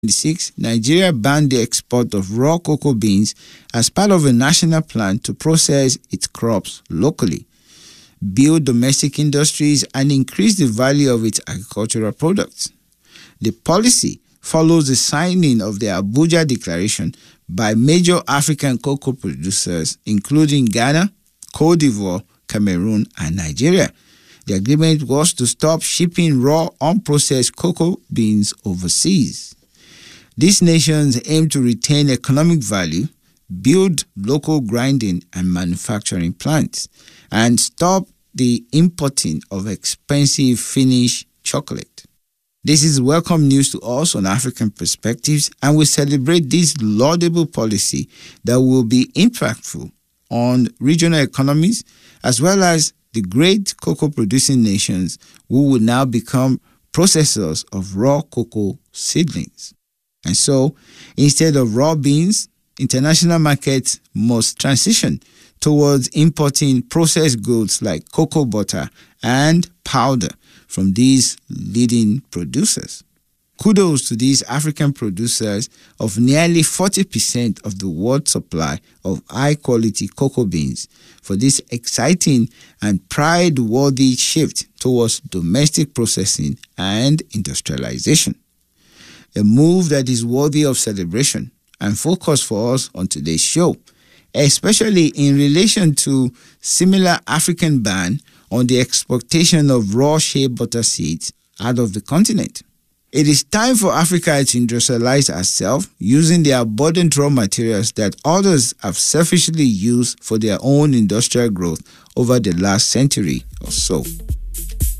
1996, Nigeria banned the export of raw cocoa beans as part of a national plan to process its crops locally, build domestic industries, and increase the value of its agricultural products. The policy follows the signing of the Abuja Declaration by major African cocoa producers, including Ghana, Cote d'Ivoire, Cameroon, and Nigeria. The agreement was to stop shipping raw, unprocessed cocoa beans overseas. These nations aim to retain economic value, build local grinding and manufacturing plants, and stop the importing of expensive finished chocolate. This is welcome news to us on African Perspectives, and we celebrate this laudable policy that will be impactful on regional economies as well as the great cocoa-producing nations who will now become processors of raw cocoa seedlings. And so, instead of raw beans, international markets must transition towards importing processed goods like cocoa butter and powder from these leading producers. Kudos to these African producers of nearly 40% of the world supply of high-quality cocoa beans for this exciting and pride-worthy shift towards domestic processing and industrialization. A move that is worthy of celebration and focus for us on today's show, especially in relation to similar African ban on the exportation of raw shea butter seeds out of the continent. It is time for Africa to industrialize herself using the abundant raw materials that others have selfishly used for their own industrial growth over the last century or so.